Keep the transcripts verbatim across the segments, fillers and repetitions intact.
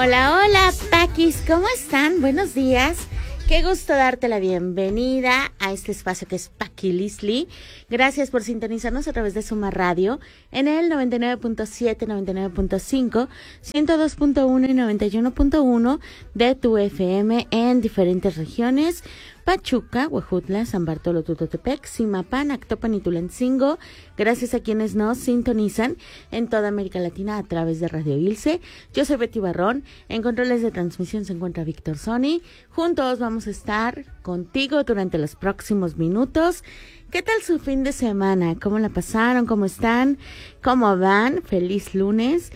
Hola, hola, Paquis, ¿cómo están? Buenos días. Qué gusto darte la bienvenida a este espacio que es Paquilisli. Gracias por sintonizarnos a través de Suma Radio en el noventa y nueve punto siete, noventa y nueve punto cinco, ciento dos punto uno y noventa y uno punto uno de tu F M en diferentes regiones: Pachuca, Huejutla, San Bartolo, Tutotepec, Zimapán, Actopan y Tulancingo. Gracias a quienes nos sintonizan en toda América Latina a través de Radio Ilse. Yo soy Betty Barrón. En controles de transmisión se encuentra Víctor Sony. Juntos vamos a estar contigo durante los próximos minutos. ¿Qué tal su fin de semana? ¿Cómo la pasaron? ¿Cómo están? ¿Cómo van? Feliz lunes.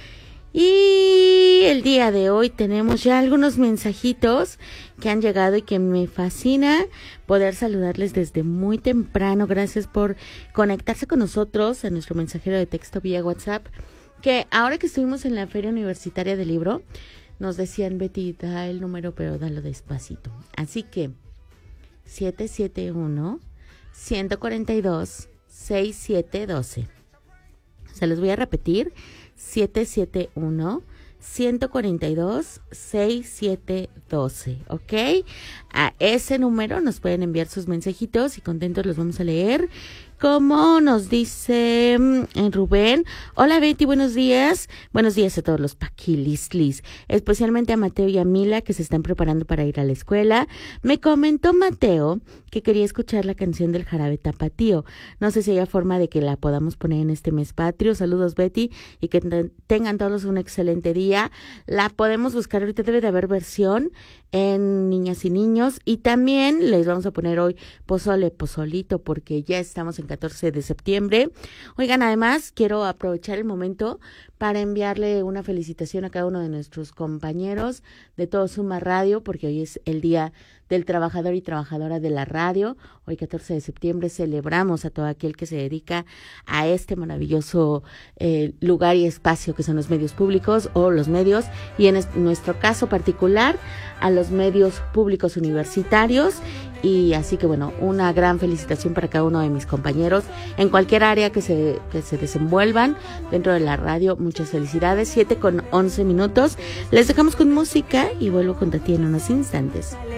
Y el día de hoy tenemos ya algunos mensajitos que han llegado y que me fascina poder saludarles desde muy temprano. Gracias por conectarse con nosotros en nuestro mensajero de texto vía WhatsApp, que ahora que estuvimos en la Feria Universitaria del Libro, nos decían: Betty, da el número, pero dalo despacito. Así que siete siete uno, uno cuatro dos, seis siete uno dos. Se los voy a repetir: siete siete uno, uno cuatro dos, seis siete uno dos, ¿ok? A ese número nos pueden enviar sus mensajitos y contentos los vamos a leer. Como nos dice eh, Rubén: hola Betty, buenos días. Buenos días a todos los paquilistlis, especialmente a Mateo y a Mila, que se están preparando para ir a la escuela. Me comentó Mateo que quería escuchar la canción del Jarabe Tapatío. No sé si hay forma de que la podamos poner en este mes patrio. Saludos, Betty, y que t- tengan todos un excelente día. La podemos buscar, ahorita debe de haber versión en Niñas y Niños, y también les vamos a poner hoy Pozole Pozolito, porque ya estamos en catorce de septiembre. Oigan, además quiero aprovechar el momento para enviarle una felicitación a cada uno de nuestros compañeros de todo Suma Radio, porque hoy es el Día del Trabajador y Trabajadora de la Radio. Hoy, catorce de septiembre, celebramos a todo aquel que se dedica a este maravilloso eh, lugar y espacio que son los medios públicos o los medios, y en es- nuestro caso particular a los medios públicos universitarios. Y así que bueno, una gran felicitación para cada uno de mis compañeros en cualquier área que se, que se desenvuelvan dentro de la radio. Muchas felicidades. Siete con once minutos. Les dejamos con música y vuelvo con Tati en unos instantes.